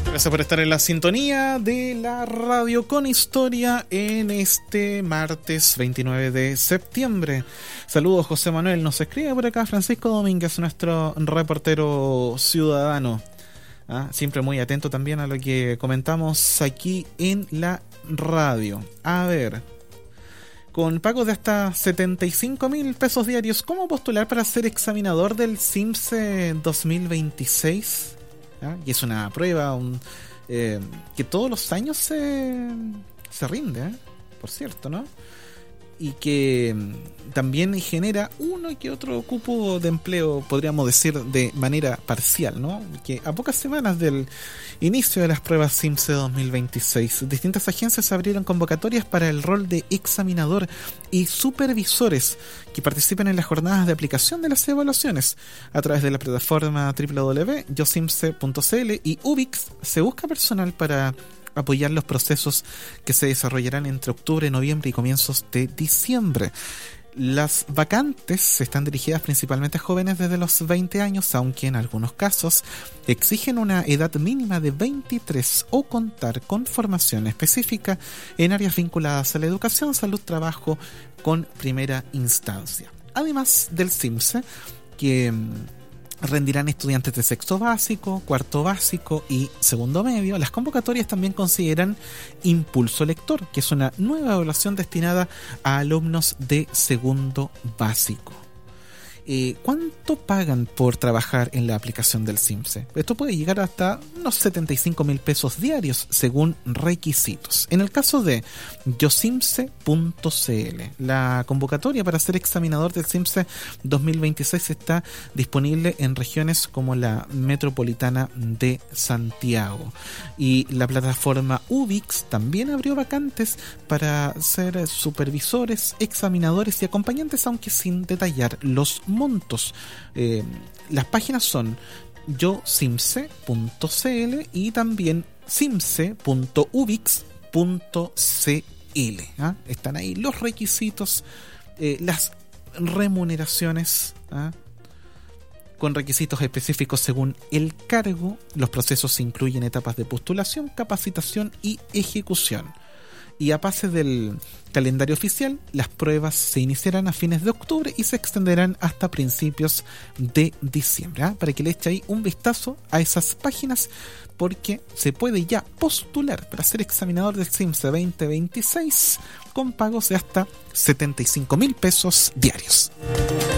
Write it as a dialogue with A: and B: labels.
A: Gracias por estar en la sintonía de la radio con historia en este martes 29 de septiembre. Saludos, José Manuel. Nos escribe por acá Francisco Domínguez, nuestro reportero ciudadano. Siempre muy atento también a lo que comentamos aquí en la radio. A ver, con pagos de hasta 75.000 pesos diarios, ¿cómo postular para ser examinador del CIMSE 2026? Y es una prueba que todos los años se rinde, por cierto, ¿no? Y que también genera uno que otro cupo de empleo, podríamos decir, de manera parcial, ¿no? Que a pocas semanas del inicio de las pruebas CIMSE 2026, distintas agencias abrieron convocatorias para el rol de examinador y supervisores que participen en las jornadas de aplicación de las evaluaciones. A través de la plataforma www.yosimse.cl y Ubix se busca personal para apoyar los procesos que se desarrollarán entre octubre, noviembre y comienzos de diciembre. Las vacantes están dirigidas principalmente a jóvenes desde los 20 años, aunque en algunos casos exigen una edad mínima de 23 o contar con formación específica en áreas vinculadas a la educación, salud, trabajo con primera instancia. Además del CIMSE, que rendirán estudiantes de sexto básico, cuarto básico y segundo medio. Las convocatorias también consideran Impulso Lector, que es una nueva evaluación destinada a alumnos de segundo básico. ¿Cuánto pagan por trabajar en la aplicación del CIMSE? Esto puede llegar hasta unos 75.000 pesos diarios según requisitos. En el caso de yosimse.cl, la convocatoria para ser examinador del CIMSE 2026 está disponible en regiones como la metropolitana de Santiago. Y la plataforma Ubix también abrió vacantes para ser supervisores, examinadores y acompañantes, aunque sin detallar los montos. Las páginas son yosimse.cl y también simse.ubix.cl. Están ahí los requisitos, las remuneraciones, con requisitos específicos según el cargo. Los procesos incluyen etapas de postulación, capacitación y ejecución. Y a base del calendario oficial, las pruebas se iniciarán a fines de octubre y se extenderán hasta principios de diciembre. Para que le eche ahí un vistazo a esas páginas, porque se puede ya postular para ser examinador del CIMSE 2026 con pagos de hasta 75.000 pesos diarios.